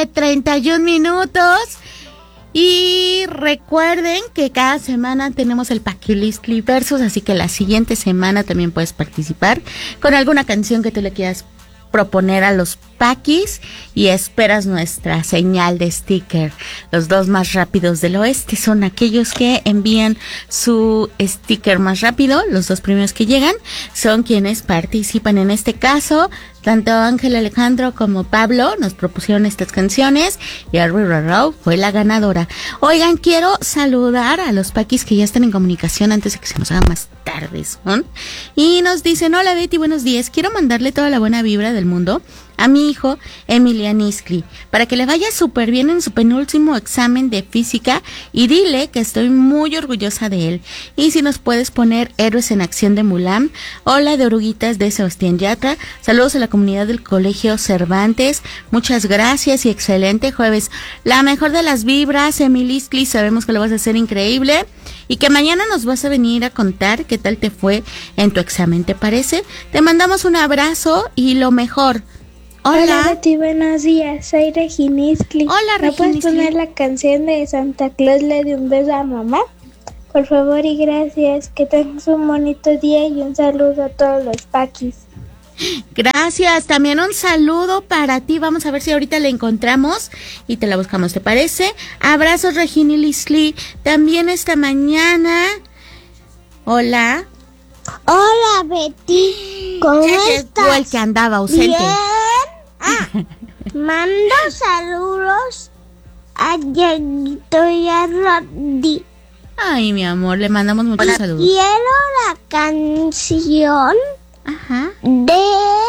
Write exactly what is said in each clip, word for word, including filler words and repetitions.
nueve, treinta y un minutos. Y recuerden que cada semana tenemos el Paquilistli Versus, así que la siguiente semana también puedes participar con alguna canción que tú le quieras proponer a los Paquis y esperas nuestra señal de sticker. Los dos más rápidos del oeste son aquellos que envían su sticker más rápido. Los dos primeros que llegan son quienes participan. En este caso, tanto Ángel Alejandro como Pablo nos propusieron estas canciones y Arby Rarrow fue la ganadora. Oigan, quiero saludar a los Paquis que ya están en comunicación antes de que se nos haga más tarde, ¿son? Y nos dicen: hola Betty, buenos días. Quiero mandarle toda la buena vibra del mundo a mi hijo Emilian Iskli para que le vaya súper bien en su penúltimo examen de física y dile que estoy muy orgullosa de él. Y si nos puedes poner Héroes en Acción de Mulan o la de Oruguitas de Sebastián Yatra. Saludos a la comunidad del Colegio Cervantes. Muchas gracias y excelente jueves. La mejor de las vibras, Emil Iskli, sabemos que lo vas a hacer increíble y que mañana nos vas a venir a contar qué tal te fue en tu examen, ¿te parece? Te mandamos un abrazo y lo mejor. Hola. Hola Betty, buenos días, soy Regina Iskli. Hola, ¿Me Regina puedes Iskli? poner la canción de Santa Claus le dio un beso a mamá? Por favor y gracias, que tengas un bonito día y un saludo a todos los Paquis. Gracias, también un saludo para ti. Vamos a ver si ahorita la encontramos y te la buscamos, ¿te parece? Abrazos, Regina Iskli. También esta mañana. Hola. Hola Betty, ¿cómo Ya llegó estás? el que andaba ausente. Bien. Ah, mando saludos a Dieguito y a Roddy. Ay, mi amor, le mandamos muchos saludos. Quiero la canción Ajá. de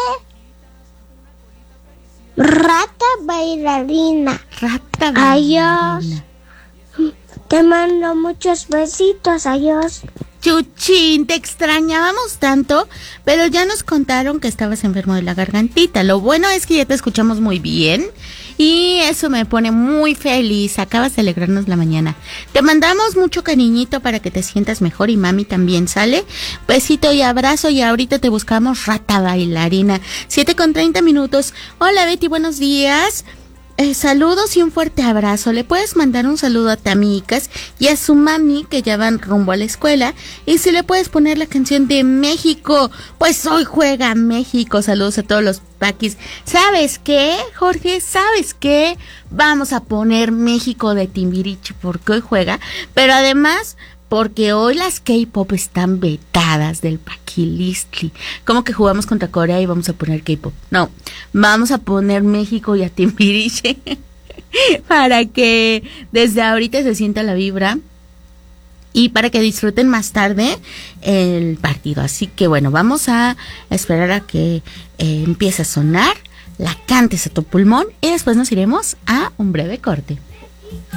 Rata Bailarina. Rata Adiós. bailarina. Te mando muchos besitos, adiós. Chuchín, te extrañábamos tanto, pero ya nos contaron que estabas enfermo de la gargantita. Lo bueno es que ya te escuchamos muy bien y eso me pone muy feliz. Acabas de alegrarnos la mañana. Te mandamos mucho cariñito para que te sientas mejor y mami también, ¿sale? Besito y abrazo y ahorita te buscamos Rata Bailarina. siete con treinta minutos. Hola Betty, buenos días. Eh, saludos y un fuerte abrazo. Le puedes mandar un saludo a Tamicas y a su mami que ya van rumbo a la escuela. Y si le puedes poner la canción de México, pues hoy juega México. Saludos a todos los Paquis. ¿Sabes qué, Jorge? ¿Sabes qué? Vamos a poner México de Timbiriche porque hoy juega. Pero además, porque hoy las K-pop están vetadas del Paquilistli. ¿Cómo que jugamos contra Corea y vamos a poner K-pop? No, vamos a poner México y a Timbiriche para que desde ahorita se sienta la vibra y para que disfruten más tarde el partido. Así que bueno, vamos a esperar a que eh, empiece a sonar, la cantes a tu pulmón y después nos iremos a un breve corte.